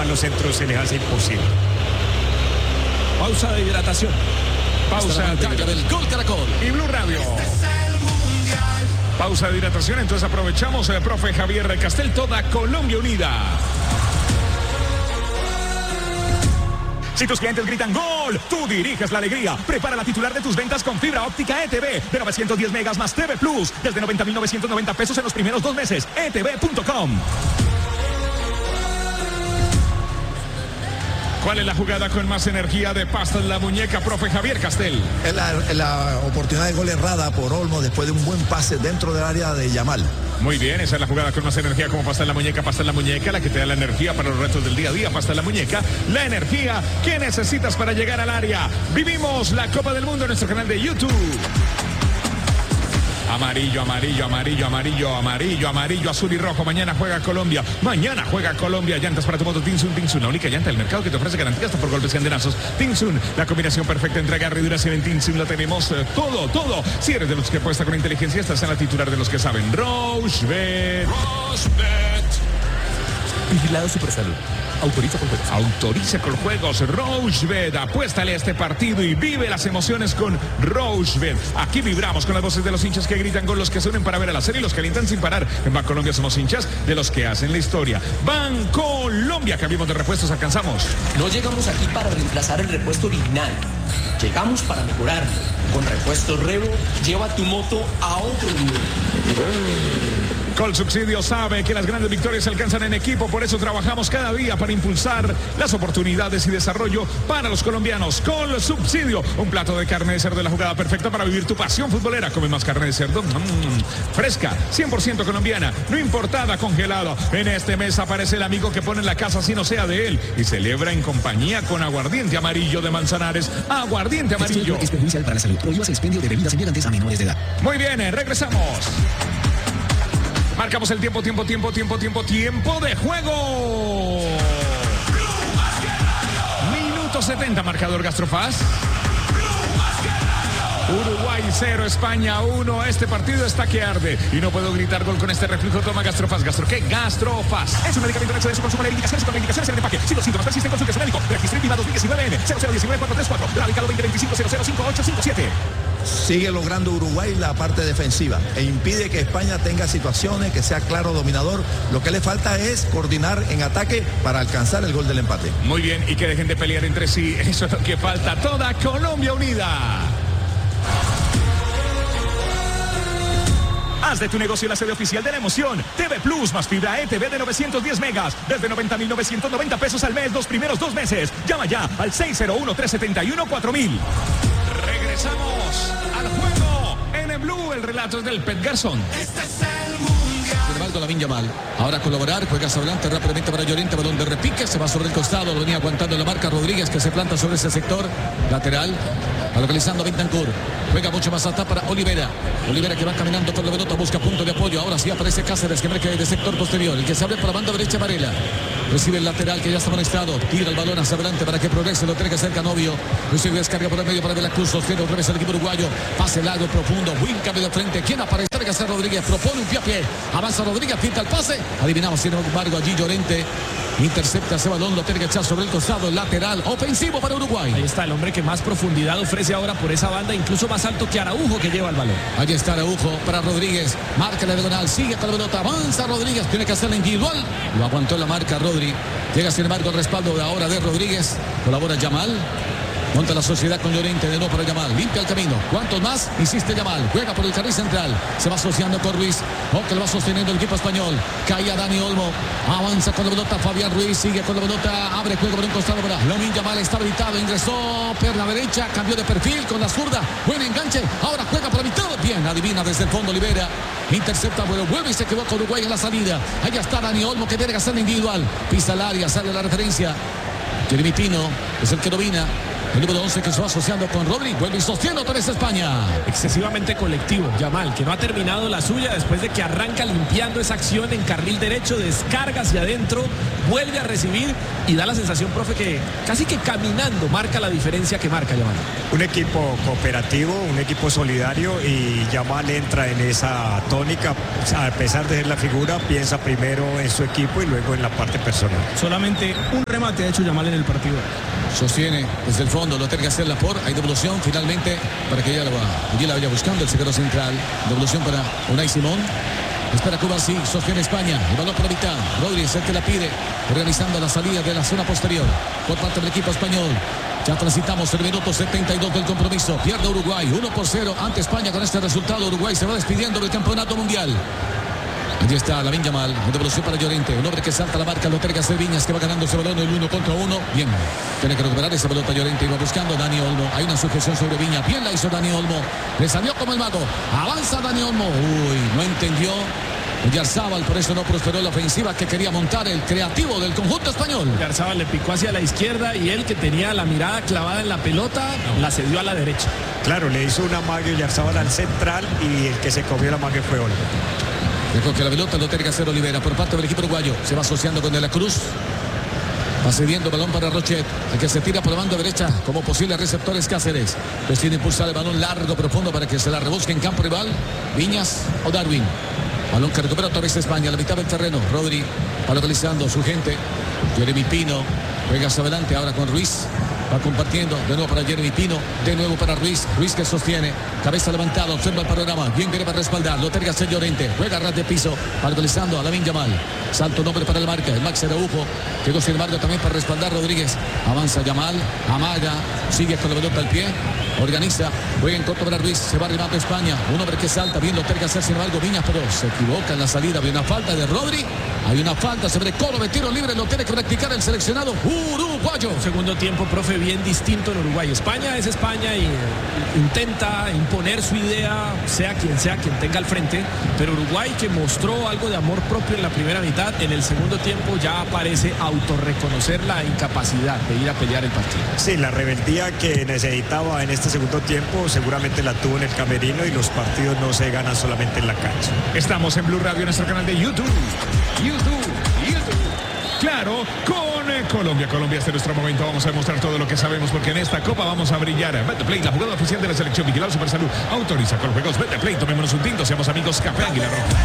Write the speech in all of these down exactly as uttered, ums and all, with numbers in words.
toman los centros se les hace imposible. Pausa de hidratación. Pausa de hidratación del Gol Caracol y Blue Radio. Pausa de hidratación, entonces aprovechamos el profe Javier Castel, toda Colombia unida. Si tus clientes gritan ¡Gol!, tú diriges la alegría. Prepara la titular de tus ventas con fibra óptica E T V de novecientos diez megas más T V Plus desde noventa mil novecientos noventa pesos en los primeros dos meses. e t v punto com. ¿Cuál es la jugada con más energía de pasta en la muñeca, profe Javier Castel? Es la, la oportunidad de gol errada por Olmo después de un buen pase dentro del área de Yamal. Muy bien, esa es la jugada con más energía como pasta en la muñeca, pasta en la muñeca, la que te da la energía para los retos del día a día, pasta en la muñeca, la energía que necesitas para llegar al área. Vivimos la Copa del Mundo en nuestro canal de YouTube. Amarillo, amarillo, amarillo, amarillo, amarillo, amarillo, azul y rojo. Mañana juega Colombia. Mañana juega Colombia. Llantas para tu moto Tinsun, Tinsun, la única llanta del mercado que te ofrece garantía hasta por golpes y andenazos. Tinsun, la combinación perfecta entre agarre y duración en Tinsun. Lo tenemos eh, todo, todo. Si eres de los que apuesta con inteligencia, estás en la titular de los que saben. Rochebet. Rochebet. Vigilado Supersalud. Autoriza con juegos. Autoriza con juegos. Rochebet. Apuéstale a este partido y vive las emociones con Rochebet. Aquí vibramos con las voces de los hinchas que gritan, con los que se unen para ver a la serie y los que alientan sin parar. En Bancolombia somos hinchas de los que hacen la historia. Bancolombia, cambiamos de repuestos, alcanzamos. No llegamos aquí para reemplazar el repuesto original. Llegamos para mejorarlo. Con Repuestos Revo, lleva tu moto a otro nivel. Colsubsidio sabe que las grandes victorias se alcanzan en equipo, por eso trabajamos cada día para impulsar las oportunidades y desarrollo para los colombianos. Colsubsidio, un plato de carne de cerdo, la jugada perfecta para vivir tu pasión futbolera. Come más carne de cerdo, mmm, fresca, cien por ciento colombiana, no importada, congelada. En este mes aparece el amigo que pone en la casa si no sea de él y celebra en compañía con aguardiente amarillo de Manzanares. Aguardiente amarillo. Es perjudicial para la salud. Prohíbas el expendio de bebidas embriagantes a menores de edad. Muy bien, eh, regresamos. Marcamos el tiempo, tiempo, tiempo, tiempo, tiempo, tiempo de juego. Minuto setenta, marcador Gastrofaz. Uruguay cero, España uno. Este partido está que arde. Y no puedo gritar gol con este reflujo. Toma Gastrofaz. ¿Gastro qué? Gastrofaz. Es un medicamento en exceso de su consumo. Las indicaciones y contraindicaciones en el empaque. Si los síntomas persisten, consulte a su médico. Registro INVIMA dos mil diecinueve N cero cero uno nueve cuatro tres cuatro. Radicado veinte veinticinco cero cero cinco ocho cinco siete. Sigue logrando Uruguay la parte defensiva e impide que España tenga situaciones, que sea claro dominador. Lo que le falta es coordinar en ataque para alcanzar el gol del empate. Muy bien, y que dejen de pelear entre sí. Eso es lo que falta. Toda Colombia unida. Haz de tu negocio la sede oficial de la emoción. T V Plus más fibra E T V de novecientos diez megas. Desde noventa mil novecientos noventa pesos al mes, los primeros dos meses. Llama ya al seis cero uno, tres siete uno, cuatro mil. Regresamos al juego en el Blue. El relato es del Pet Garzón. Este es el mundial. Lamine Yamal. Ahora a colaborar, juega hacia adelante rápidamente para Llorente, balón de repique, se va sobre el costado, lo venía aguantando la marca Rodríguez, que se planta sobre ese sector lateral, va localizando a Bentancur, juega mucho más atrás para Olivera, Olivera que va caminando por la pelota, busca punto de apoyo, ahora sí aparece Cáceres, que marca de sector posterior, el que se abre por la banda derecha Varela, recibe el lateral que ya está amonestado, tira el balón hacia adelante para que progrese, lo tiene que hacer Canovio, recibe descarga por el medio para De la Cruz, sostiene otra vez el equipo uruguayo, pase largo, profundo, buen cambio de frente, ¿quién aparece? Tiene que hacer Rodríguez, propone un pie a pie, avanza Rodríguez, pinta el pase, adivinamos, sin embargo allí Llorente intercepta ese balón, lo tiene que echar sobre el costado, lateral ofensivo para Uruguay. Ahí está el hombre que más profundidad ofrece ahora por esa banda, incluso más alto que Araujo, que lleva el balón. Allí está Araujo para Rodríguez, marca la diagonal, sigue con la pelota, avanza Rodríguez, tiene que hacerla individual, lo aguantó la marca Rodri, llega sin embargo el respaldo de ahora de Rodríguez, colabora Yamal. Monta la sociedad con Llorente, de nuevo para Yamal, limpia el camino. ¿Cuántos más? Insiste Yamal, juega por el carril central, se va asociando con Ruiz, o que lo va sosteniendo el equipo español. Caía Dani Olmo, avanza con la pelota Fabián Ruiz, sigue con la pelota, abre juego por un costado para Lamine Yamal, está habilitado, ingresó, pierna derecha, cambió de perfil con la zurda, buen enganche, ahora juega por la mitad, bien, adivina desde el fondo, libera, intercepta, bueno, vuelve y se quedó con Uruguay en la salida. Allá está Dani Olmo, que tiene que hacer individual, pisa el área, sale la referencia. Jeremy Pino es el que domina. El número once que se va asociando con Rodri. Vuelve y sostiene otra vez España. Excesivamente colectivo, Yamal, que no ha terminado la suya después de que arranca limpiando esa acción en carril derecho, descarga hacia adentro, vuelve a recibir y da la sensación, profe, que casi que caminando marca la diferencia que marca Yamal. Un equipo cooperativo, un equipo solidario y Yamal entra en esa tónica. A pesar de ser la figura, piensa primero en su equipo y luego en la parte personal. Solamente un remate ha hecho Yamal en el partido. Sostiene desde el fondo, lo tiene que hacer Laporte. Hay devolución finalmente para que ella la, allí la vaya buscando el zaguero central. Devolución para Unai Simón. Espera Cuba, sí, sostiene España. El balón por la mitad. Rodri es el que la pide, organizando la salida de la zona posterior por parte del equipo español. Ya transitamos el minuto setenta y dos del compromiso. Pierde Uruguay, uno por cero ante España. Con este resultado, Uruguay se va despidiendo del campeonato mundial. Allí está Lamine Yamal, en devolución para Llorente, un hombre que salta la marca, lo tiene que hacer Viñas, que va ganando ese balón el uno contra uno. Bien, tiene que recuperar esa pelota Llorente, iba buscando Dani Olmo. Hay una sujeción sobre Viñas, bien la hizo Dani Olmo, le salió como el mago, avanza Dani Olmo. Uy, no entendió Oyarzábal, por eso no prosperó la ofensiva que quería montar el creativo del conjunto español. Oyarzábal le picó hacia la izquierda y él, que tenía la mirada clavada en la pelota, la cedió a la derecha. Claro, le hizo una magia Oyarzábal al central y el que se comió la magia fue Olmo. Dejó que la pelota lo tiene que hacer Olivera por parte del equipo uruguayo. Se va asociando con De la Cruz. Va cediendo el balón para Rochet, el que se tira por la banda derecha como posible receptor es Cáceres. Decide impulsar el balón largo, profundo para que se la rebusque en campo rival. Viñas o Darwin. Balón que recupera otra vez España, a la mitad del terreno. Rodri va localizando su gente. Jeremy Pino juega hacia adelante ahora con Ruiz. Va compartiendo de nuevo para Jeremy Pino, de nuevo para Ruiz, Ruiz que sostiene, cabeza levantada, observa el panorama, bien viene para respaldar, lo tiene que hacer Llorente, juega a ras de piso, paralizando a Lamine Yamal, salto nombre para el marca, el Max Araujo, quedó sin embargo también para respaldar Rodríguez, avanza Yamal, amaga, sigue con la pelota al pie, organiza, juega en corto para Ruiz, se va arribando España, un hombre que salta, bien lo tiene que hacer sin embargo Viñas, pero se equivoca en la salida, hay una falta de Rodri, hay una falta sobre Colo de tiro libre, lo tiene que practicar el seleccionado uruguayo. Segundo tiempo, profe, bien distinto en Uruguay. España es España y intenta imponer su idea, sea quien sea quien tenga al frente, pero Uruguay, que mostró algo de amor propio en la primera mitad, en el segundo tiempo ya parece autorreconocer la incapacidad de ir a pelear el partido. Sí, la rebeldía que necesitaba en este segundo tiempo seguramente la tuvo en el camerino y los partidos no se ganan solamente en la cancha. Estamos en Blue Radio, en nuestro canal de YouTube. YouTube, YouTube. Claro, con eh, Colombia. Colombia, este es nuestro momento. Vamos a demostrar todo lo que sabemos porque en esta Copa vamos a brillar. Betplay, la jugada oficial de la selección. Vigilado Supersalud. Autoriza con los juegos Betplay. Tomémonos un tinto. Seamos amigos. Café Águila Roja.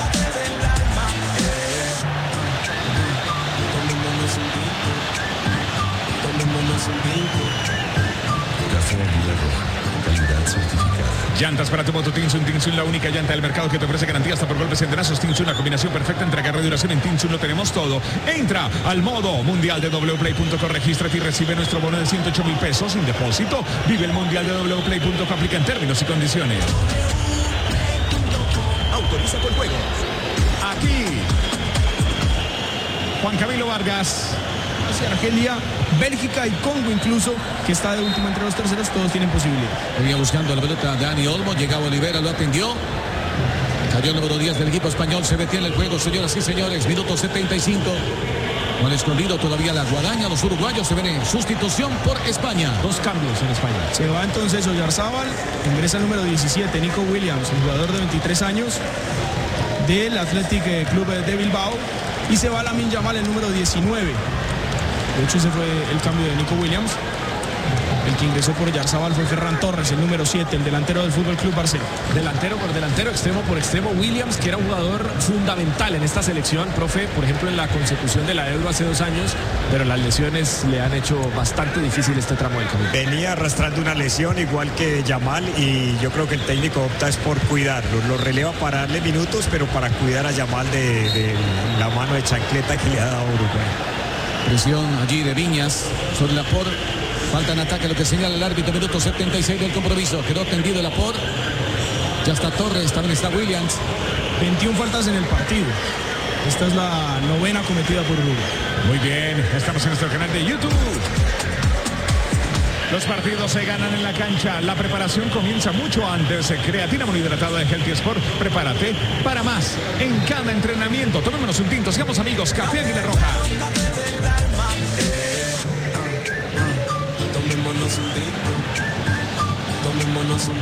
Café Águila Roja, calidad certificada. Llantas para tu moto Tinsun. Tinsun, la única llanta del mercado que te ofrece garantía hasta por golpes y entenazos. Tinsun, la combinación perfecta entre agarre y duración. En Tinsun lo tenemos todo. Entra al modo mundial de w play punto com, regístrate y recibe nuestro bono de ciento ocho mil pesos sin depósito. Vive el mundial de w play punto com, aplica en términos y condiciones. Autoriza con juego. Aquí Juan Camilo Vargas. Hacia Argelia, Bélgica y Congo incluso, que está de último entre los terceros, todos tienen posibilidad. Venía buscando la pelota Dani Olmo, llegaba Olivera, lo atendió. Cayó el número diez del equipo español, se detiene el juego, señoras y señores, minuto setenta y cinco. No han escondido todavía la guadaña, los uruguayos se ven en sustitución por España. Dos cambios en España. Se va entonces Oyarzábal, ingresa el número diecisiete, Nico Williams, el jugador de veintitrés años del Athletic Club de Bilbao, y se va Lamine Yamal, el número diecinueve. De hecho, ese fue el cambio de Nico Williams. El que ingresó por Oyarzábal fue Ferran Torres, el número siete, el delantero del Fútbol Club Barcelona. Delantero por delantero, extremo por extremo. Williams, que era un jugador fundamental en esta selección, profe, por ejemplo, en la consecución de la Euro hace dos años, pero las lesiones le han hecho bastante difícil este tramo del camino. Venía arrastrando una lesión igual que Yamal y yo creo que el técnico opta es por cuidarlo. Lo releva para darle minutos, pero para cuidar a Yamal de, de la mano de chancleta que le ha dado Uruguay. Presión allí de Viñas sobre Laporte. Falta en ataque, lo que señala el árbitro. Minuto setenta y seis del compromiso. Quedó tendido Laporte. Ya está Torres, también está Williams. veintiuna faltas en el partido. Esta es la novena cometida por Uruguay. Muy bien, estamos en nuestro canal de YouTube. Los partidos se ganan en la cancha. La preparación comienza mucho antes. Creatina monohidratada de Healthy Sport. Prepárate para más en cada entrenamiento. Tomémonos un tinto. Seamos amigos. Café Águila Roja. Tomémonos un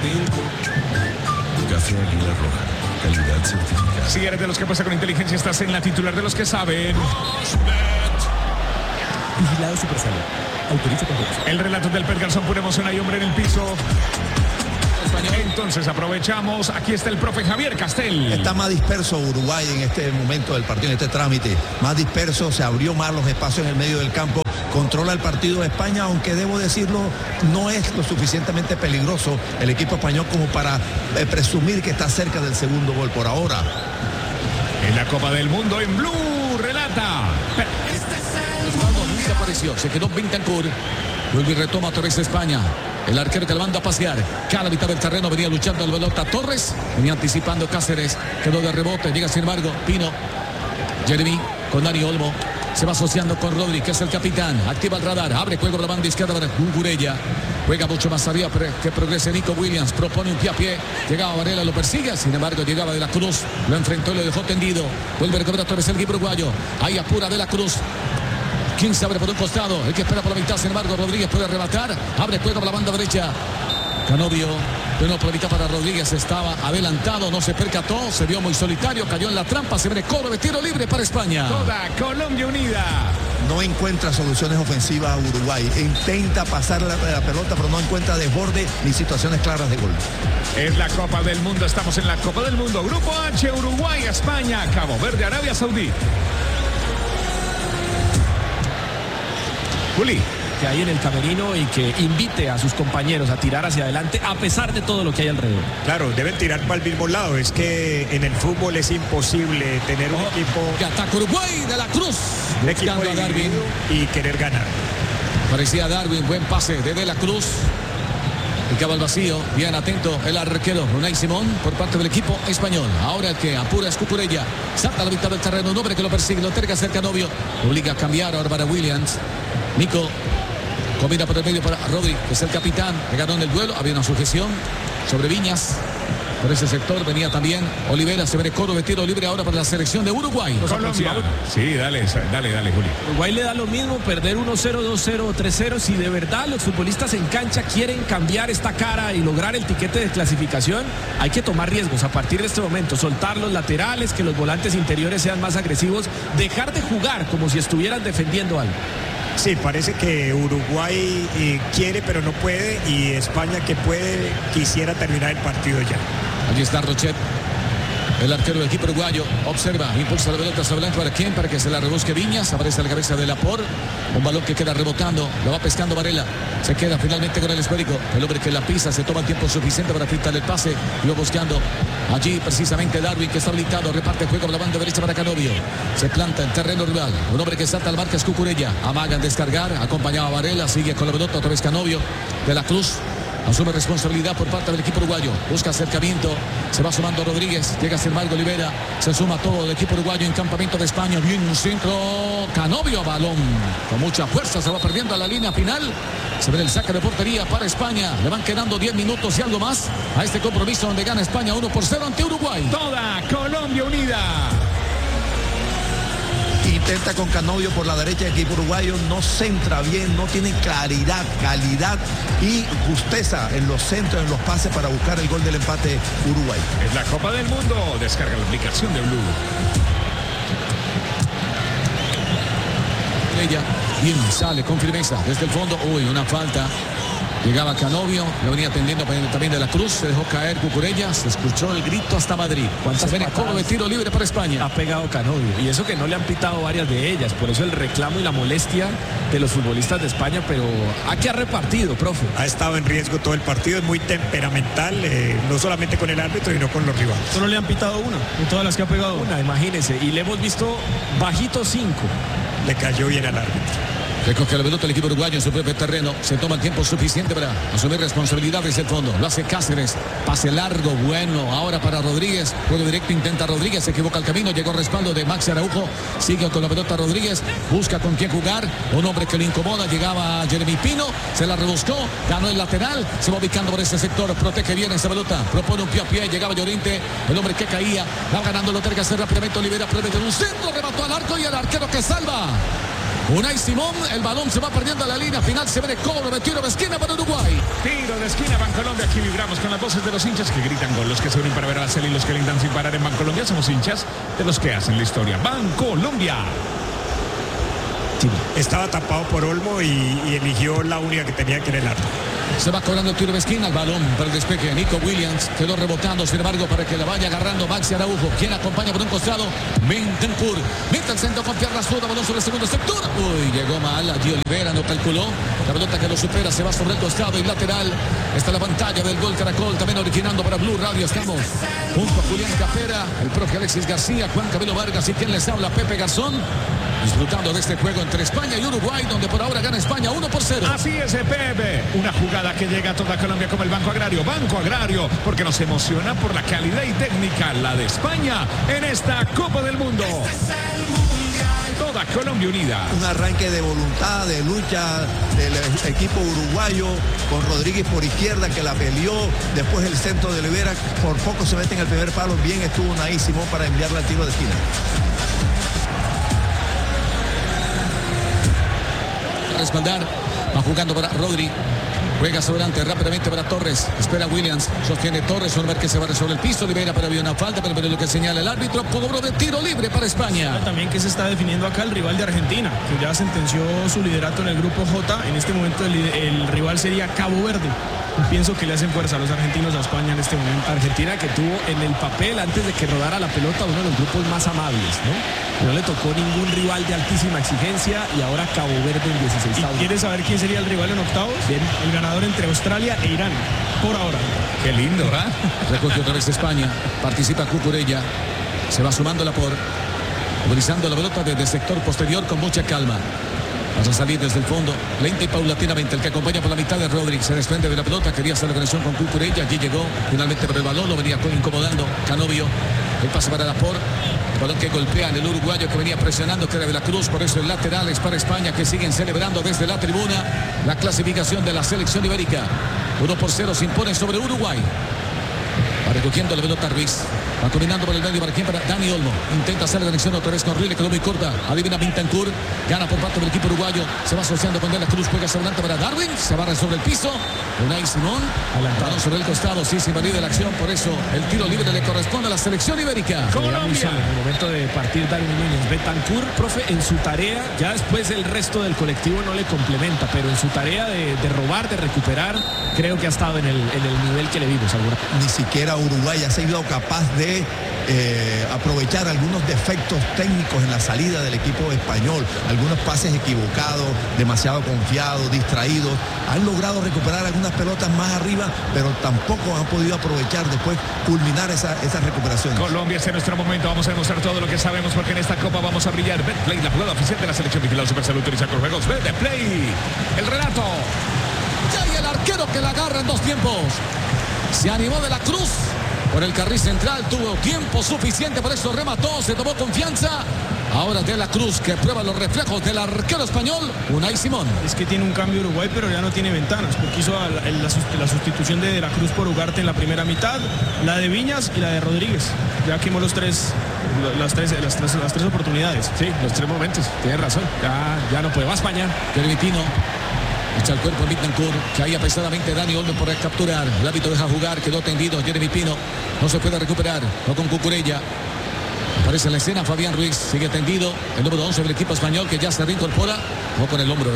Café Águila Roja, calidad certificada. Si eres de los que pasa con inteligencia, estás en la titular de los que saben. Vigilado Supersalud. Autoriza con voz. El relato del Pet Garzón, pura emoción, hay hombre en el piso. Entonces aprovechamos, aquí está el profe Javier Castel. Está más disperso Uruguay en este momento del partido, en este trámite. Más disperso, se abrió más los espacios en el medio del campo. Controla el partido de España, aunque debo decirlo, no es lo suficientemente peligroso el equipo español como para eh, presumir que está cerca del segundo gol por ahora. En la Copa del Mundo en Blue, relata. Osvaldo nunca apareció, se quedó Bentancur. Vuelve y retoma otra vez España. El arquero que la manda a pasear. Cada mitad del terreno venía luchando el pelota Torres. Venía anticipando Cáceres. Quedó de rebote. Llega sin embargo Pino. Jeremy con Dani Olmo. Se va asociando con Rodri, que es el capitán. Activa el radar. Abre juego por la banda izquierda para Cucurella. Juega mucho más arriba que progrese Nico Williams. Propone un pie a pie. Llegaba Varela, lo persigue. Sin embargo, llegaba De la Cruz. Lo enfrentó y lo dejó tendido. Vuelve a recobrar otra vez el equipo uruguayo. Ahí apura De la Cruz. Quien se abre por un costado, el que espera por la mitad, sin embargo Rodríguez puede arrebatar, abre juego por la banda derecha. Canovio, de nuevo por la mitad para Rodríguez, estaba adelantado, no se percató, se vio muy solitario, cayó en la trampa, se viene cobro de tiro libre para España. Toda Colombia unida. No encuentra soluciones ofensivas a Uruguay, intenta pasar la, la pelota, pero no encuentra desborde ni situaciones claras de gol. Es la Copa del Mundo, estamos en la Copa del Mundo. Grupo H, Uruguay, España, Cabo Verde, Arabia Saudí. Juli. Que hay en el camerino y que invite a sus compañeros a tirar hacia adelante a pesar de todo lo que hay alrededor. Claro, deben tirar para el mismo lado. Es que en el fútbol es imposible tener un oh, equipo que ataca Uruguay, De la Cruz. Un equipo Buscando a Darwin y querer ganar. Parecía Darwin, buen pase de De la Cruz. Picaba al vacío, bien atento el arquero Unai Simón por parte del equipo español. Ahora el que apura es Cucurella. Salta a la mitad del terreno, un hombre que lo persigue, lo terga cerca Novio. Obliga a cambiar ahora para Williams. Nico combina por el medio para Rodri, que es el capitán. Le ganó en el duelo, había una sujeción sobre Viñas. Por ese sector venía también Olivera, se ve coro de tiro libre ahora para la selección de Uruguay. Colombia. Sí, dale, dale, dale, Juli. Uruguay le da lo mismo perder uno cero, dos cero o tres cero. Si de verdad los futbolistas en cancha quieren cambiar esta cara y lograr el tiquete de clasificación, hay que tomar riesgos a partir de este momento. Soltar los laterales, que los volantes interiores sean más agresivos, dejar de jugar como si estuvieran defendiendo algo. Sí, parece que Uruguay eh, quiere pero no puede, y España que puede quisiera terminar el partido ya. Allí está Rochet, el arquero del equipo uruguayo. Observa, impulsa la pelota hacia adelante. ¿Para quién? Para que se la rebusque Viñas. Aparece a la cabeza de Laporte. Un balón que queda rebotando. Lo va pescando Varela. Se queda finalmente con el esférico. El hombre que la pisa se toma el tiempo suficiente para filtrar el pase. Y va buscando allí precisamente Darwin, que está habilitado. Reparte juego por la banda derecha para Canovio. Se planta en terreno rival. Un hombre que salta al marca es Cucurella. Amagan descargar. Acompañaba a Varela. Sigue con la pelota. Otra vez Canovio. De la Cruz. Asume responsabilidad por parte del equipo uruguayo. Busca acercamiento. Se va sumando Rodríguez. Llega sin embargo Olivera. Se suma todo el equipo uruguayo en campamento de España. Bien un centro. Canovio, balón con mucha fuerza. Se va perdiendo a la línea final. Se ve el saque de portería para España. Le van quedando diez minutos y algo más a este compromiso donde gana España uno por cero ante Uruguay. Toda Colombia unida. Intenta con Canovio por la derecha, el equipo uruguayo no centra bien, no tiene claridad, calidad y justeza en los centros, en los pases para buscar el gol del empate Uruguay. Es la Copa del Mundo. Descarga la aplicación de Blue. Ella bien sale con firmeza desde el fondo. Uy, una falta. Llegaba Canovio, lo venía atendiendo también De la Cruz, se dejó caer Cucurella, se escuchó el grito hasta Madrid. ¿Cuántas se viene cobro de tiro libre para España? Ha pegado Canovio, y eso que no le han pitado varias de ellas, por eso el reclamo y la molestia de los futbolistas de España, pero aquí ha repartido, profe. Ha estado en riesgo todo el partido, es muy temperamental, eh, no solamente con el árbitro, sino con los rivales. Solo le han pitado una, en todas las que ha pegado. Una, imagínense, y le hemos visto bajito cinco. Le cayó bien al árbitro. Recoge la pelota el equipo uruguayo en su propio terreno. Se toma el tiempo suficiente para asumir responsabilidades del fondo. Lo hace Cáceres. Pase largo, bueno. Ahora para Rodríguez. Juego directo intenta Rodríguez. Se equivoca el camino. Llegó respaldo de Maxi Araujo. Sigue con la pelota Rodríguez. Busca con quién jugar. Un hombre que le incomoda. Llegaba Jeremy Pino. Se la rebuscó. Ganó el lateral. Se va ubicando por ese sector. Protege bien esa pelota. Propone un pie a pie. Llegaba Llorente. El hombre que caía. Va ganando lo terga. Se rápidamente Olivera. Pruebe de un centro. Remató al arco y el arquero que salva. Unai Simón, el balón se va perdiendo a la línea final, se ve cobro de tiro de esquina para Uruguay. Tiro de esquina, Bancolombia. Aquí vibramos con las voces de los hinchas que gritan gol, los que se unen para ver a la Celi y los que lindan sin parar en Bancolombia. Somos hinchas de los que hacen la historia. Bancolombia. Estaba tapado por Olmo y, y eligió la única que tenía que era el arco. Se va cobrando el tiro de esquina, el balón para el despeje de Nico Williams, quedó rebotando, sin embargo, para que la vaya agarrando Maxi Araujo, quien acompaña por un costado, Bentancur, mete el centro con pierna zurda, balón sobre el segundo sector, uy, llegó mal, allí Olivera no calculó, la pelota que lo supera, se va sobre el costado y lateral, está la pantalla del Gol Caracol, también originando para Blue Radio, estamos junto a Julián Capera, el profe Alexis García, Juan Camilo Vargas y quien les habla, Pepe Garzón, disfrutando de este juego entre España y Uruguay, donde por ahora gana España uno por cero. Así es, Pepe. Una jugada que llega a toda Colombia como el Banco Agrario. Banco Agrario, porque nos emociona por la calidad y técnica, la de España en esta Copa del Mundo. Toda Colombia unida. Un arranque de voluntad, de lucha del equipo uruguayo con Rodríguez por izquierda que la peleó. Después el centro de Olivera, por poco se mete en el primer palo. Bien estuvo Unai Simón para enviarle al tiro de esquina. Respaldar, va jugando para Rodri, juega sobrante rápidamente para Torres, espera Williams, sostiene Torres, un que se va sobre el piso, libera, pero había una falta, pero, pero lo que señala el árbitro, cobro de tiro libre para España. También que se está definiendo acá el rival de Argentina, que ya sentenció su liderato en el grupo J, en este momento el, el rival sería Cabo Verde. Pienso que le hacen fuerza a los argentinos a España en este momento. Argentina que tuvo en el papel, antes de que rodara la pelota, uno de los grupos más amables, ¿no? No le tocó ningún rival de altísima exigencia y ahora Cabo Verde en dieciséis. ¿Y quieres saber quién sería el rival en octavos? Bien. El ganador entre Australia e Irán, por ahora. Qué lindo, ¿verdad? Recoge otra vez España, participa Cucurella, se va sumando la por, utilizando la pelota desde el sector posterior con mucha calma. Vas a salir desde el fondo, lenta y paulatinamente. El que acompaña por la mitad de Rodríguez se desprende de la pelota, quería hacer la conexión con Cucurella, allí llegó finalmente por el balón, lo venía incomodando Canovio, el pase para la por, el balón que golpea en el uruguayo que venía presionando, que era de la Cruz, por eso el lateral es para España, que siguen celebrando desde la tribuna la clasificación de la selección ibérica. uno por cero se impone sobre Uruguay. Va recogiendo la pelota Ruiz. Va combinando por el medio para quien, para Dani Olmo. Intenta hacer la conexión otra vez con Ruiz, le quedó muy corta. Adivina Bentancur. Gana por parte del equipo uruguayo. Se va asociando con De la Cruz. Juega adelante para Darwin. Se barra sobre el piso. Unai Simón. Balón sobre el costado. Sí, se invalida la acción. Por eso el tiro libre le corresponde a la selección ibérica. Colombia. En el momento de partir Darwin Núñez. Bentancur, profe, en su tarea, ya después el resto del colectivo no le complementa, pero en su tarea de, de robar, de recuperar, creo que ha estado en el, en el nivel que le vimos. Alguna. Ni siquiera Uruguay ha sido capaz de eh, aprovechar algunos defectos técnicos en la salida del equipo español, algunos pases equivocados, demasiado confiados, distraídos. Han logrado recuperar algunas pelotas más arriba, pero tampoco han podido aprovechar después culminar esa, esa recuperación. Colombia, este es nuestro momento. Vamos a demostrar todo lo que sabemos, porque en esta Copa vamos a brillar. Betplay, la jugada oficial de la selección vigilada Supercell, autoriza con juegos. Betplay, el relato. Ya hay el arquero que la agarra en dos tiempos. Se animó De la Cruz por el carril central, tuvo tiempo suficiente, por eso remató, se tomó confianza. Ahora De la Cruz, que prueba los reflejos del arquero español, Unai Simón. Es que tiene un cambio Uruguay, pero ya no tiene ventanas, porque hizo la, la, la sustitución de De la Cruz por Ugarte en la primera mitad, la de Viñas y la de Rodríguez. Ya quemó los tres, las tres, las tres, las tres oportunidades. Sí, los tres momentos, tiene razón. Ya, ya no puede, va a España. Jeremy Pino. Echa el cuerpo en Bentancur, caía pesadamente Dani Olmo por capturar. El árbitro deja jugar, quedó tendido Jeremy Pino. No se puede recuperar, no con Cucurella. Aparece en la escena Fabián Ruiz, sigue tendido. El número once del equipo español que ya se reincorpora. No con el hombro, ¿eh?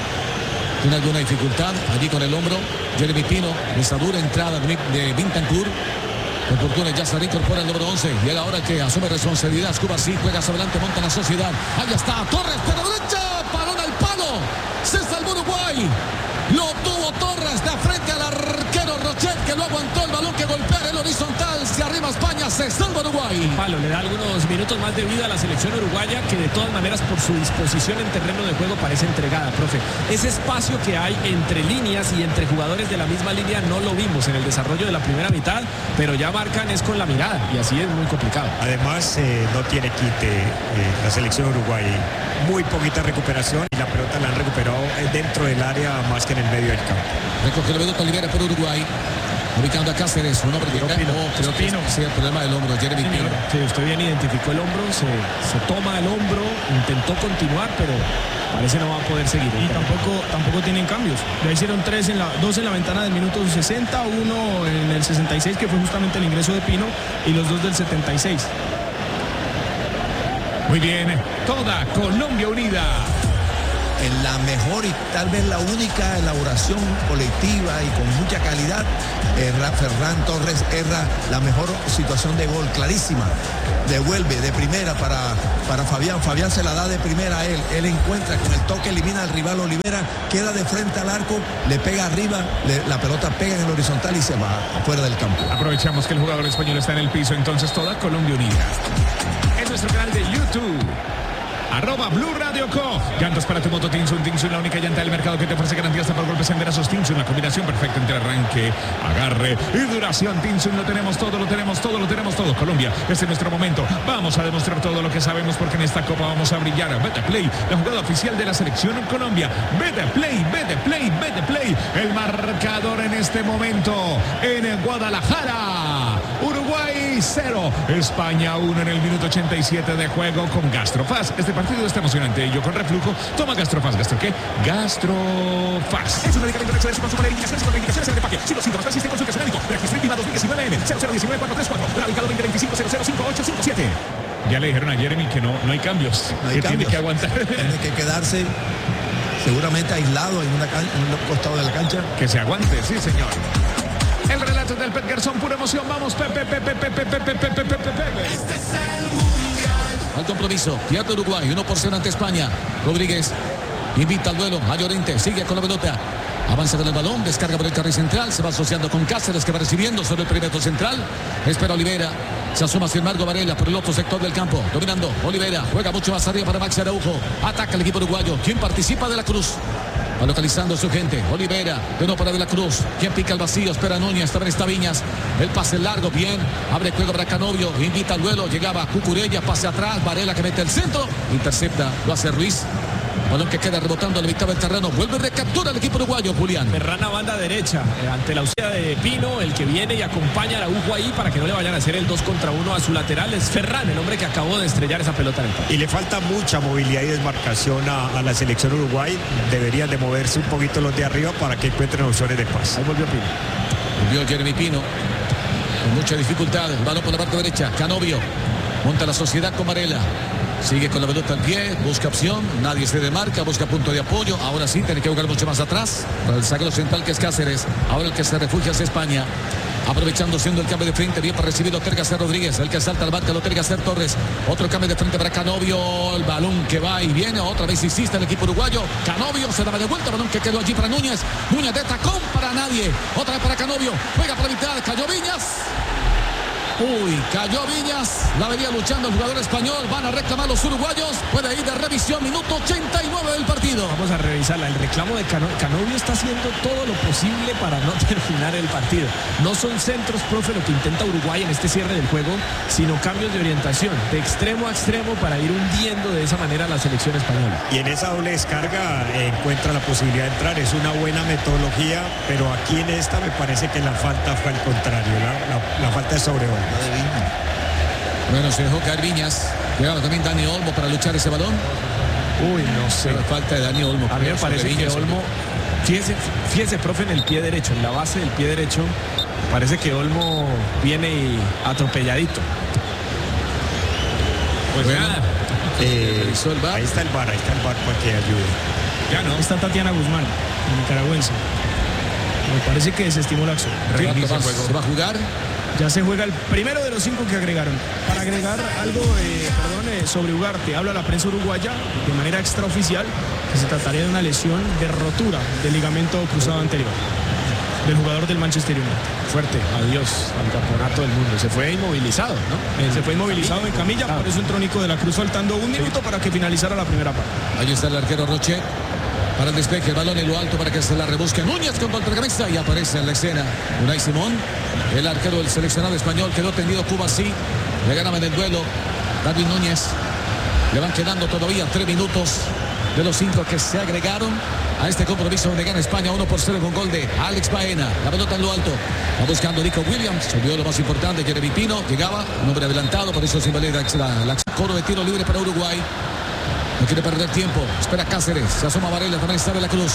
Tiene alguna dificultad allí con el hombro. Jeremy Pino, esa dura entrada de Bentancur. El oportuno ya se reincorpora el número once. Y ahora que asume responsabilidad, Cuba sí, juega hacia adelante, monta la sociedad. Ahí está, Torres, pero derecha, balón al palo. Se salvó Uruguay. Lo tuvo Torres de frente al arquero Rochet, que lo aguantó el balón que golpea el horizontal. Se arriba España, se salva Uruguay. Palo, le da algunos minutos más de vida a la selección uruguaya, que de todas maneras por su disposición en terreno de juego parece entregada, profe. Ese espacio que hay entre líneas y entre jugadores de la misma línea no lo vimos en el desarrollo de la primera mitad, pero ya marcan es con la mirada y así es muy complicado. Además eh, no tiene quite eh, la selección uruguaya. Muy poquita recuperación y la pelota la han recuperado dentro del área más que en el medio del campo. Recoge la pelota, libera por Uruguay. ubicando a Cáceres, un hombre que Pino, cae. Pino, Oh, creo que Pino. es sí, el problema del hombro, Jeremy Pino. Sí, usted bien identificó el hombro, se, se toma el hombro, intentó continuar, pero parece no va a poder seguir. Y tampoco, tampoco tienen cambios. Ya hicieron tres en la, dos en la ventana del minuto sesenta, uno en el sesenta y seis, que fue justamente el ingreso de Pino, y los dos del setenta y seis. Muy bien, toda Colombia unida. En la mejor y tal vez la única elaboración colectiva y con mucha calidad, erra, Ferran Torres erra la mejor situación de gol, clarísima. Devuelve de primera para, para Fabián. Fabián se la da de primera a él. Él encuentra con el toque, elimina al rival Olivera, queda de frente al arco, le pega arriba, le, la pelota pega en el horizontal y se va afuera del campo. Aprovechamos que el jugador español está en el piso, entonces toda Colombia unida. En nuestro canal de YouTube. Arroba Blue Radio Co. Llantas para tu moto Tinsun. Tinsun, la única llanta del mercado que te ofrece garantía hasta por golpes en verazos. Tinsun, la combinación perfecta entre arranque, agarre y duración. Tinsun, lo tenemos todo, lo tenemos todo, lo tenemos todo. Colombia, este es nuestro momento. Vamos a demostrar todo lo que sabemos porque en esta copa vamos a brillar. Vete Play, la jugada oficial de la selección en Colombia. Vete Play, vete Play, vete Play. El marcador en este momento en Guadalajara. Uruguay cero, España uno en el minuto ochenta y siete de juego con Gastrofaz. Este partido está emocionante. Yo con reflujo, toma Gastrofaz. ¿Gastro qué? Gastrofaz. Es un medicamento de excelencia con su indicaciones y contraindicaciones en el empaque. Si los síntomas persisten, consulte a su médico. Registro INVIMA dos mil diecinueve M cero cero uno nueve cuatro tres cuatro. Radicado veinte veinticinco cero cero cinco ocho cinco siete. Ya le dijeron a Jeremy que no, no hay cambios. No hay que cambios. tiene que aguantar. Tiene que quedarse seguramente aislado en, una can- en un costado de la cancha. Que se aguante, sí, señor. El relato del Pet Garzón, pura emoción. Vamos, Pepe, Pepe, Pepe, Pepe, Pepe, Pepe, Pepe. Al compromiso, pierde Uruguay, uno por cero ante España. Rodríguez invita al duelo a Llorente, sigue con la pelota. Avanza con el balón, descarga por el carril central, se va asociando con Cáceres que va recibiendo sobre el perímetro central. Espera Olivera, se asoma sin embargo Varela por el otro sector del campo. Dominando Olivera, juega mucho más arriba para Maxi Araujo. Ataca el equipo uruguayo, quien participa de la Cruz. Va localizando a su gente. Olivera, de nuevo para De la Cruz. Quien pica el vacío, espera Núñez, también está Viñas. El pase largo, bien. Abre juego para Canovio, invita al duelo. Llegaba Cucurella, pase atrás. Varela que mete el centro. Intercepta, lo hace Ruiz. Balón que queda rebotando a la mitad del terreno. Vuelve y recaptura el equipo uruguayo, Julián. Ferran a banda derecha, eh, ante la ausencia de Pino, el que viene y acompaña a Araujo ahí para que no le vayan a hacer el dos contra uno a su lateral. Es Ferran, el hombre que acabó de estrellar esa pelota en el parque. Y le falta mucha movilidad y desmarcación a, a la selección Uruguay. Deberían de moverse un poquito los de arriba para que encuentren opciones de paz. Ahí volvió Pino. Volvió Jeremy Pino. Con mucha dificultad. El balón por la parte derecha. Canovio. Monta la sociedad con Varela. Sigue con la pelota al pie, busca opción, nadie se demarca, busca punto de apoyo. Ahora sí, tiene que jugar mucho más atrás. Para el zaguero central que es Cáceres. Ahora el que se refugia es España. Aprovechando, siendo el cambio de frente, bien para recibir Otergacer Rodríguez. El que salta al banco, Otergacer Torres. Otro cambio de frente para Canovio. El balón que va y viene. Otra vez insiste el equipo uruguayo. Canovio se daba de vuelta. Balón que quedó allí para Núñez. Núñez de tacón para nadie. Otra vez para Canovio. Juega por la mitad. Cayó Viñas. Uy, cayó Viñas, la venía luchando el jugador español, van a reclamar los uruguayos, puede ir de revisión, minuto ochenta y nueve del partido. Vamos a revisarla, el reclamo de Cano Canovio está haciendo todo lo posible para no terminar el partido. No son centros, profe, lo que intenta Uruguay en este cierre del juego, sino cambios de orientación, de extremo a extremo para ir hundiendo de esa manera a la selección española. Y en esa doble descarga eh, encuentra la posibilidad de entrar, es una buena metodología, pero aquí en esta me parece que la falta fue al contrario, la, la, la falta es sobre hoy. Bueno, se dejó caer Viñas. Llegaba también Dani Olmo para luchar ese balón. Uy, no sé. La falta de Dani Olmo. A mí me parece que Viñas. Olmo, fíjese, fíjese, profe, en el pie derecho, en la base del pie derecho, parece que Olmo viene y atropelladito. Pues Bueno, nada, Eh, revisó el V A R. ahí está el V A R, ahí está el V A R para que ayude. ya no. Está Tatiana Guzmán, el nicaragüense. Me parece que desestimó la acción. Rato más, se va a jugar. Ya se juega el primero de los cinco que agregaron. Para agregar algo eh, perdón, eh, sobre Ugarte, habla la prensa uruguaya de manera extraoficial que se trataría de una lesión de rotura del ligamento cruzado anterior del jugador del Manchester United. Fuerte, adiós al campeonato del mundo. Se fue inmovilizado, ¿no? Eh, se fue inmovilizado en camilla, por eso entró Nico de la Cruz faltando un minuto para que finalizara la primera parte. Ahí está el arquero Roche. Para el despeje, el balón en lo alto para que se la rebusque Núñez con contracamista y aparece en la escena Unai Simón, el arquero del seleccionado español. Quedó tendido Cuba, sí, le ganaba en el duelo David Núñez. Le van quedando todavía tres minutos de los cinco que se agregaron a este compromiso donde gana España uno por cero con gol de Alex Baena. La pelota en lo alto. Va buscando Nico Williams. Subió lo más importante. Jeremy Pino. Llegaba. Un hombre adelantado. Por eso se invalida la, la coro de tiro libre para Uruguay. No quiere perder tiempo. Espera Cáceres. Se asoma Varela. También está de la Cruz.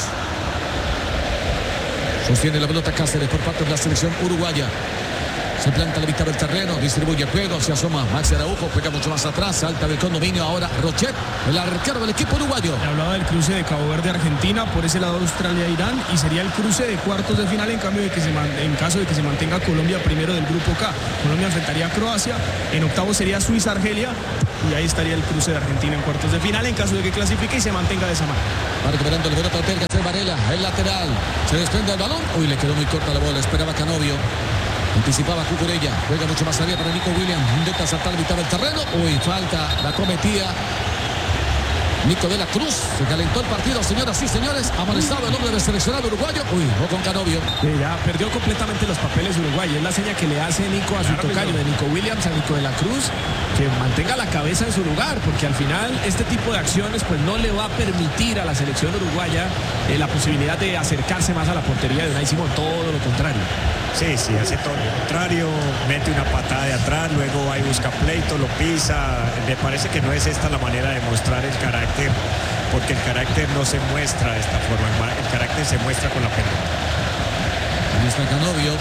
Sostiene la pelota Cáceres por parte de la selección uruguaya. Se planta la vista del terreno, distribuye el juego, se asoma Maxi Araujo, juega mucho más atrás, salta del condominio ahora Rochet, el arquero del equipo uruguayo. Hablaba del cruce de Cabo Verde-Argentina, por ese lado Australia-Irán, y sería el cruce de cuartos de final en cambio de que se man, en caso de que se mantenga Colombia primero del grupo K. Colombia enfrentaría a Croacia, en octavo sería Suiza-Argelia, y ahí estaría el cruce de Argentina en cuartos de final en caso de que clasifique y se mantenga de esa manera. Va recuperando el pelota Ortega, de Varela, el lateral, se desprende el balón, uy, le quedó muy corta la bola, esperaba Canovio. Anticipaba Cucurella, juega mucho más arriba para Nico Williams, intenta saltar la mitad del terreno, uy, falta, la cometía Nico de la Cruz. Se calentó el partido, señoras y señores, amonestado el hombre del seleccionado uruguayo, uy, o con Canovio. Sí, ya perdió completamente los papeles Uruguay, es la seña que le hace Nico a su tocayo, de Nico Williams a Nico de la Cruz, que mantenga la cabeza en su lugar, porque al final este tipo de acciones pues no le va a permitir a la selección uruguaya eh, la posibilidad de acercarse más a la portería de Unai Simón, todo lo contrario. Sí, sí, hace todo lo contrario, mete una patada de atrás, luego va y busca pleito, lo pisa. Me parece que no es esta la manera de mostrar el carácter, porque el carácter no se muestra de esta forma, el carácter se muestra con la pelota. Ahí está Canovio.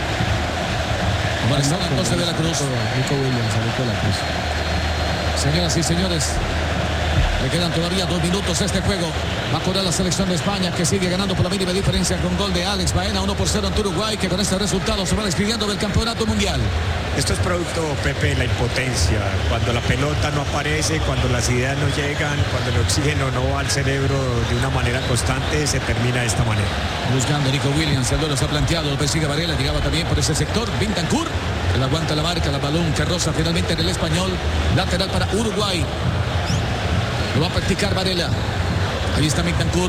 Amonestado entonces de la Cruz. Nico Williams, Nico de la Cruz. Señoras y señores, le quedan todavía dos minutos a este juego. Va a correr la selección de España, que sigue ganando por la mínima diferencia con gol de Alex Baena, uno por cero ante Uruguay, que con este resultado se va despidiendo del campeonato mundial. Esto es producto, Pepe, de la impotencia. Cuando la pelota no aparece, cuando las ideas no llegan, cuando el oxígeno no va al cerebro de una manera constante, se termina de esta manera. Buscando Nico Williams, el duelo se ha planteado, lo persigue Varela, llegaba también por ese sector, Bentancur, él aguanta la marca, la balón que roza finalmente en el español, lateral para Uruguay. Lo va a practicar Varela. Ahí está Bentancur.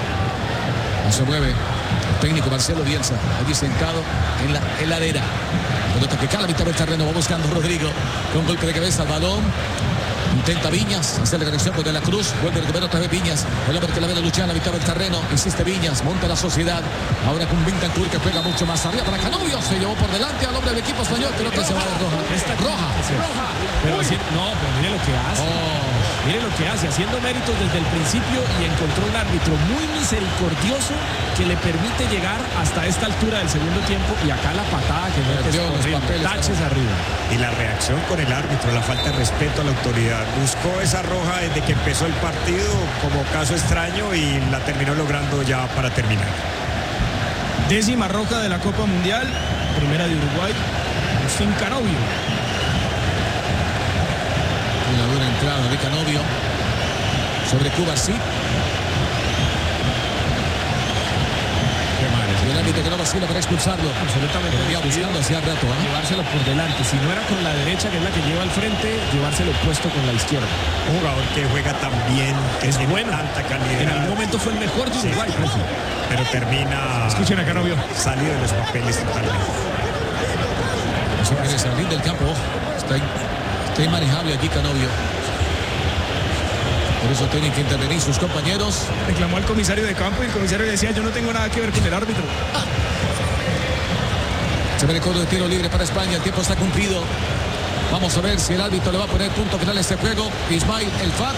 No se mueve. El técnico Marcelo Bielsa, allí sentado en la heladera. Pelota que cala a mitad del terreno, va buscando Rodrigo con golpe de cabeza al balón. Intenta Viñas, hace la conexión con De la Cruz, vuelve a recuperar otra vez Viñas, el hombre que la ve de luchar a la mitad del terreno, insiste Viñas, monta la sociedad, ahora con Bentancur que juega mucho más arriba para Canovio, se llevó por delante al hombre del equipo español, creo que se va de roja. Esta roja, roja. Pero así, no, pero mire lo que hace. Oh. Mire lo que hace, haciendo méritos desde el principio y encontró un árbitro muy misericordioso que le permite llegar hasta esta altura del segundo tiempo y acá la patada que mete es horrible, taches arriba. Y la reacción con el árbitro, la falta de respeto a la autoridad. Buscó esa roja desde que empezó el partido como caso extraño y la terminó logrando ya para terminar. Décima roja de la Copa Mundial, primera de Uruguay, Agustín Canovio. Una buena entrada de Canovio sobre Cuba, sí. Y el árbitro que no vacila para expulsarlo. Absolutamente. Venía buscando hacía rato, ¿eh? Llevárselo por delante. Si no era con la derecha, que es la que lleva al frente, llevárselo puesto con la izquierda. Un jugador que juega tan bien, que es tiene bueno. Tanta calidad. En algún momento fue el mejor de Uruguay. Sí, pero termina. Escuchen a Canovio. Salido de los papeles totalmente. No se quiere salir del campo. Está, está inmanejable aquí Canovio. Por eso tienen que intervenir sus compañeros. Reclamó al comisario de campo y el comisario le decía: yo no tengo nada que ver con el árbitro. Ah. Se ve el cobro de tiro libre para España. El tiempo está cumplido. Vamos a ver si el árbitro le va a poner punto final a este juego. Ismail El Far.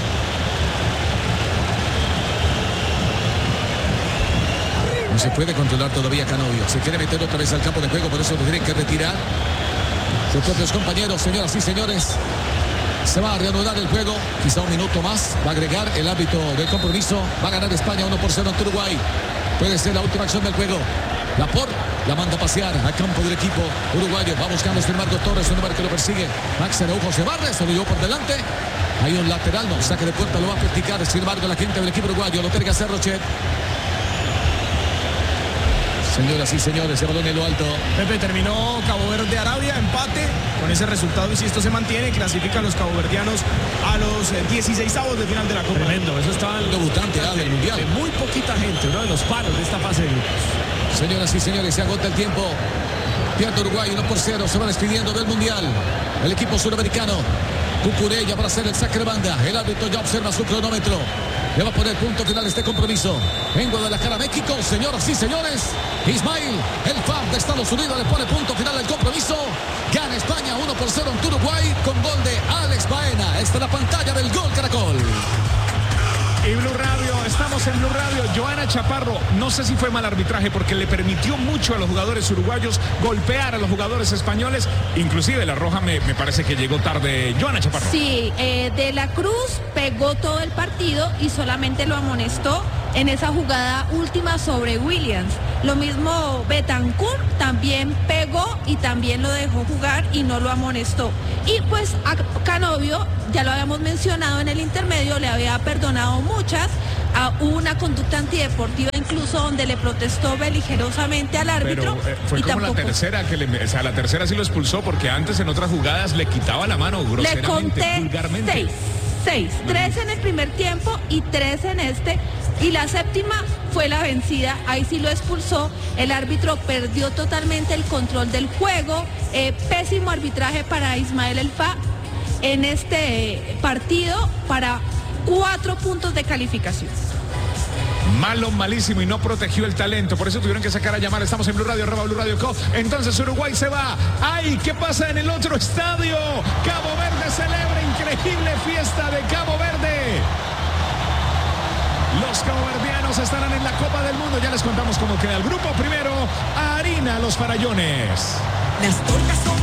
No se puede controlar todavía Canovio. Se quiere meter otra vez al campo de juego, por eso lo tienen que retirar sus propios compañeros, señoras y señores. Se va a reanudar el juego, quizá un minuto más. Va a agregar el árbitro del compromiso. Va a ganar España uno por cero ante Uruguay. Puede ser la última acción del juego. Laporte la manda a pasear al campo del equipo uruguayo. Va buscando Sin Marcos Torres, un hombre que lo persigue. Max Araujo se barre, se lo llevó por delante. Hay un lateral, no, saque de puerta, lo va a practicar. Sin embargo, la gente del equipo uruguayo lo tiene que hacer Rochet. Señoras y señores, se balón en lo alto. Pepe, terminó Cabo Verde Arabia, empate. Con ese resultado, y si esto se mantiene, clasifican los caboverdianos a los dieciseisavos de final de la Copa. Tremendo, eso estaba el debutante ah, del Mundial. De muy poquita gente, uno de los palos de esta fase de grupos. Señoras y señores, se agota el tiempo. Pierde Uruguay uno por cero, se va despidiendo del Mundial. El equipo suramericano. Cucurella para hacer el saque de banda. El árbitro ya observa su cronómetro. Le va a poner punto final a este compromiso. En Guadalajara, México, señoras y señores. Ismael, el F A B de Estados Unidos, le pone punto final al compromiso. Gana España uno por cero ante Uruguay con gol de Alex Baena. Esta es la pantalla del Gol Caracol. Y Blue Radio, estamos en Blue Radio. Joana Chaparro, no sé si fue mal arbitraje porque le permitió mucho a los jugadores uruguayos golpear a los jugadores españoles. Inclusive la roja me, me parece que llegó tarde. Joana Chaparro. Sí, eh, De la Cruz pegó todo el partido y solamente lo amonestó en esa jugada última sobre Williams. Lo mismo Betancourt también pegó y también lo dejó jugar y no lo amonestó. Y pues a Canovio, ya lo habíamos mencionado en el intermedio, le había perdonado muchas. Ah, hubo una conducta antideportiva incluso donde le protestó beligerosamente al árbitro. Pero eh, fue y como tampoco... la tercera, que le, o sea, la tercera sí lo expulsó porque antes en otras jugadas le quitaba la mano groseramente, le conté vulgarmente. seis, seis, tres en el primer tiempo y tres en este. Y la séptima fue la vencida, ahí sí lo expulsó, el árbitro perdió totalmente el control del juego, eh, pésimo arbitraje para Ismael El F A en este partido para cuatro puntos de calificación. Malo, malísimo y no protegió el talento, por eso tuvieron que sacar a llamar. Estamos en Blue Radio, arroba Blue Radio Co. Entonces Uruguay se va. ¡Ay! ¿Qué pasa en el otro estadio? Cabo Verde celebra increíble fiesta de Cabo Verde. Los caboverdianos estarán en la Copa del Mundo. Ya les contamos cómo queda el grupo primero. Harina Los Farallones. Las tortas son